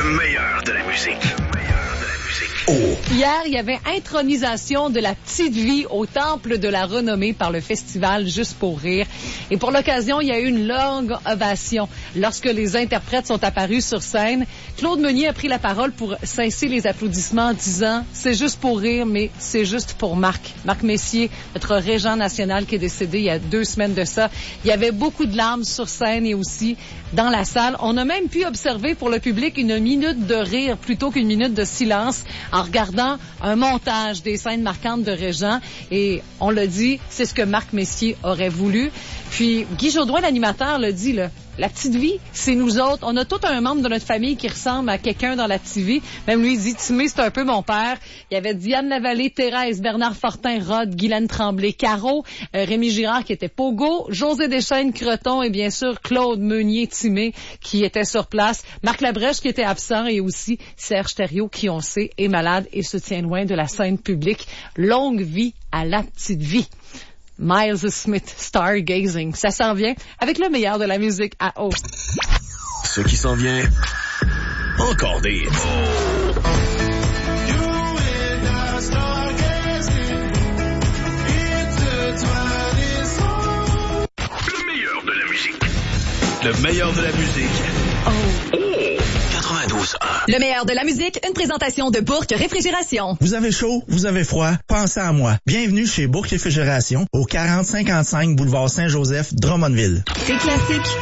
Le meilleur de la musique. Oh. Hier, il y avait intronisation de la petite vie au Temple de la Renommée par le festival Juste pour rire. Et pour l'occasion, il y a eu une longue ovation lorsque les interprètes sont apparus sur scène. Claude Meunier a pris la parole pour cincer les applaudissements en disant « C'est juste pour rire, mais c'est juste pour Marc. » Marc Messier, notre régent national qui est décédé il y a 2 semaines de ça. Il y avait beaucoup de larmes sur scène et aussi dans la salle. On a même pu observer pour le public une minute de rire plutôt qu'une minute de silence en regardant un montage des scènes marquantes de Régent. Et on l'a dit, c'est ce que Marc Messier aurait voulu. Puis Guy Jodoin, l'animateur, l'a dit, là, la petite vie, c'est nous autres. On a tout un membre de notre famille qui ressemble à quelqu'un dans la petite vie. Même lui, il dit, Timé, c'est un peu mon père. Il y avait Diane Lavallée, Thérèse, Bernard Fortin, Rod, Guylaine Tremblay, Caro, Rémi Girard qui était Pogo, José Deschênes, Creton et bien sûr Claude Meunier, Timé qui était sur place, Marc Labrèche qui était absent et aussi Serge Thériault qui, on sait, est malade et se tient loin de la scène publique. Longue vie à la petite vie. Miles Smith, Stargazing. Ça s'en vient avec le meilleur de la musique à eau. Ce qui s'en vient, encore des hits. Le meilleur de la musique. Le meilleur de la musique. Oh. 92.1. Le meilleur de la musique, une présentation de Bourque Réfrigération. Vous avez chaud, vous avez froid, pensez à moi. Bienvenue chez Bourque Réfrigération, au 4055 boulevard Saint-Joseph, Drummondville. C'est classique,